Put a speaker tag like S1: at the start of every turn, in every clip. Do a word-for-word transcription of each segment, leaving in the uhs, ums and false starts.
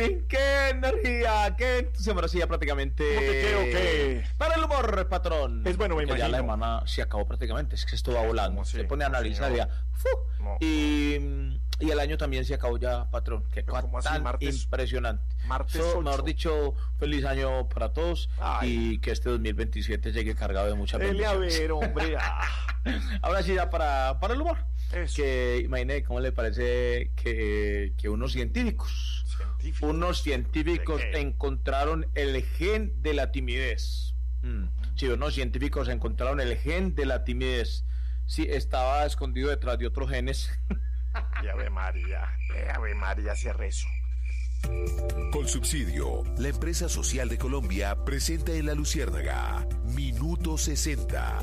S1: fin, qué energía, qué entusiasmo. Ahora sí, ya prácticamente.
S2: ¿Cómo te quedo, qué?
S1: Para el humor, patrón.
S2: Es bueno, me
S1: que
S2: imagino.
S1: Ya la semana se acabó prácticamente, es que esto va volando.
S2: sí?
S1: Se pone a
S2: No,
S1: analizar
S2: señor.
S1: ya. ¡Fu!
S2: No,
S1: y, y el año también se acabó ya, patrón. Qué
S2: Pero
S1: cosa
S2: ¿cómo así,
S1: tan
S2: martes?
S1: impresionante.
S2: Martes
S1: So,
S2: ocho.
S1: mejor dicho, feliz año para todos.
S2: Ay.
S1: Y que este dos mil veintisiete llegue cargado de muchas
S2: Dele a
S1: bendiciones.
S2: ver, hombre. Ah.
S1: Ahora sí, ya para, para el humor.
S2: Eso.
S1: Que imagine cómo le parece que, que unos científicos,
S2: Científico.
S1: unos científicos
S2: ¿De qué?
S1: encontraron el gen de la timidez. Mm. Sí, unos científicos encontraron el gen de la timidez. Sí, estaba escondido detrás de otros genes.
S2: Y Ave María, eh, Ave María, cierre eso.
S3: Con Subsidio, la empresa social de Colombia presenta en La Luciérnaga Minuto sesenta.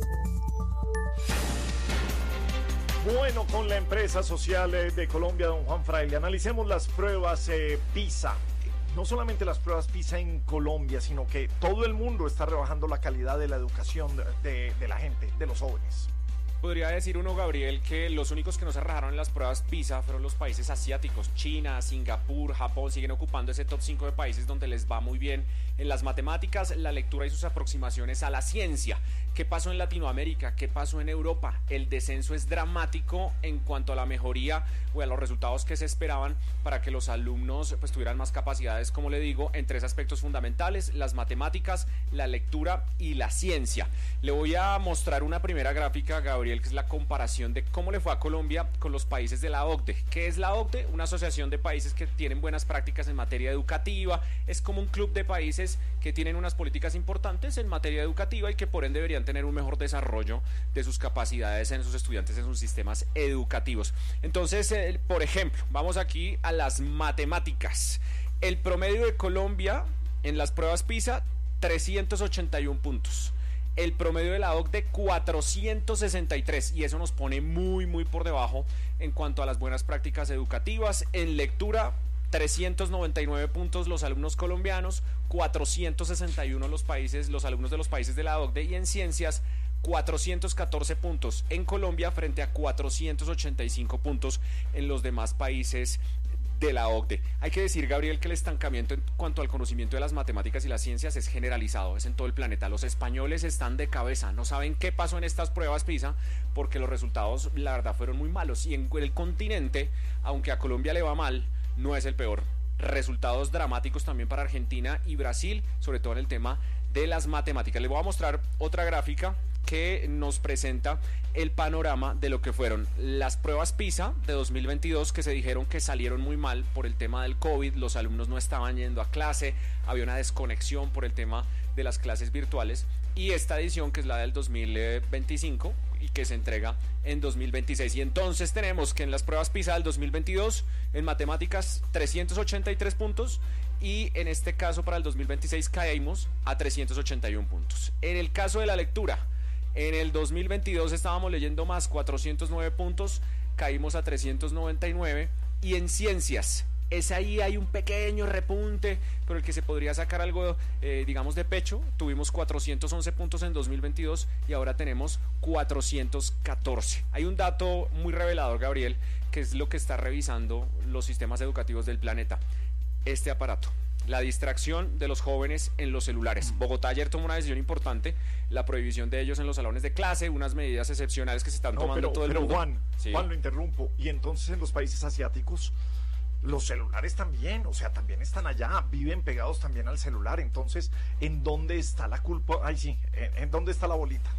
S2: Bueno, con la empresa social eh, de Colombia, don Juan Fraile, analicemos las pruebas eh, PISA. No solamente las pruebas PISA en Colombia, sino que todo el mundo está rebajando la calidad de la educación de, de, de la gente, de los jóvenes.
S4: Podría decir uno, Gabriel, que los únicos que no se rajaron en las pruebas PISA fueron los países asiáticos. China, Singapur, Japón siguen ocupando ese top cinco de países donde les va muy bien en las matemáticas, la lectura y sus aproximaciones a la ciencia. ¿Qué pasó en Latinoamérica? ¿Qué pasó en Europa? El descenso es dramático en cuanto a la mejoría o a los resultados que se esperaban para que los alumnos pues tuvieran más capacidades, como le digo, en tres aspectos fundamentales: las matemáticas, la lectura y la ciencia. Le voy a mostrar una primera gráfica, Gabriel, que es la comparación de cómo le fue a Colombia con los países de la O C D E. ¿Qué es la O C D E? Una asociación de países que tienen buenas prácticas en materia educativa. Es como un club de países que tienen unas políticas importantes en materia educativa y que por ende deberían tener un mejor desarrollo de sus capacidades en sus estudiantes, en sus sistemas educativos. Entonces, eh, por ejemplo, vamos aquí a las matemáticas. El promedio de Colombia en las pruebas PISA, trescientos ochenta y uno puntos. El promedio de la O C D E, cuatrocientos sesenta y tres, y eso nos pone muy muy por debajo en cuanto a las buenas prácticas educativas. En lectura, trescientos noventa y nueve puntos los alumnos colombianos, cuatrocientos sesenta y uno los países, los alumnos de los países de la O C D E, y en ciencias, cuatrocientos catorce puntos en Colombia frente a cuatrocientos ochenta y cinco puntos en los demás países de la O C D E. Hay que decir, Gabriel, que el estancamiento en cuanto al conocimiento de las matemáticas y las ciencias es generalizado, es en todo el planeta. Los españoles están de cabeza, no saben qué pasó en estas pruebas PISA porque los resultados, la verdad, fueron muy malos. Y en el continente, aunque a Colombia le va mal, no es el peor. Resultados dramáticos también para Argentina y Brasil, sobre todo en el tema de las matemáticas. Les voy a mostrar otra gráfica que nos presenta el panorama de lo que fueron las pruebas PISA de dos mil veintidós, que se dijeron que salieron muy mal por el tema del COVID. Los alumnos no estaban yendo a clase, había una desconexión por el tema de las clases virtuales, y esta edición, que es la del dos mil veinticinco y que se entrega en dos mil veintiséis. Y entonces tenemos que en las pruebas PISA del dos mil veintidós, en matemáticas, trescientos ochenta y tres puntos, y en este caso para el dos mil veintiséis caímos a trescientos ochenta y uno puntos. En el caso de la lectura, en el dos mil veintidós estábamos leyendo más, cuatrocientos nueve puntos, caímos a trescientos noventa y nueve. Y en ciencias, es ahí hay un pequeño repunte, pero el que se podría sacar algo, eh, digamos, de pecho. Tuvimos cuatrocientos once puntos en dos mil veintidós y ahora tenemos cuatrocientos catorce. Hay un dato muy revelador, Gabriel, que es lo que está revisando los sistemas educativos del planeta. Este aparato, la distracción de los jóvenes en los celulares. Bogotá ayer tomó una decisión importante, la prohibición de ellos en los salones de clase, unas medidas excepcionales que se están
S2: No,
S4: tomando
S2: pero,
S4: todo el
S2: pero
S4: mundo.
S2: Juan,
S4: Sí.
S2: Juan, lo interrumpo. Y entonces en los países asiáticos, los celulares también, o sea, también están allá, viven pegados también al celular. Entonces, ¿en dónde está la culpa? Ay, sí, ¿en, en dónde está la bolita?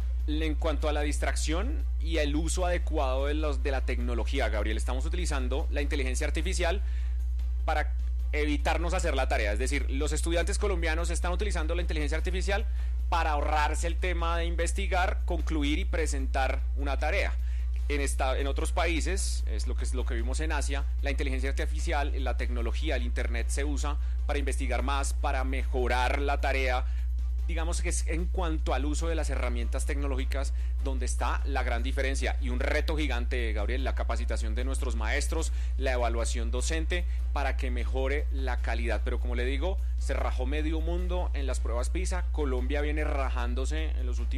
S4: En cuanto a la distracción y el uso adecuado de, los, de la tecnología, Gabriel, estamos utilizando la inteligencia artificial para evitarnos hacer la tarea. Es decir, los estudiantes colombianos están utilizando la inteligencia artificial para ahorrarse el tema de investigar, concluir y presentar una tarea. En, esta, en otros países, es lo que es lo que vimos en Asia, la inteligencia artificial, la tecnología, el internet se usa para investigar más, para mejorar la tarea. Digamos que es en cuanto al uso de las herramientas tecnológicas donde está la gran diferencia, y un reto gigante, Gabriel, la capacitación de nuestros maestros, la evaluación docente para que mejore la calidad. Pero como le digo, se rajó medio mundo en las pruebas PISA. Colombia viene rajándose en los últimos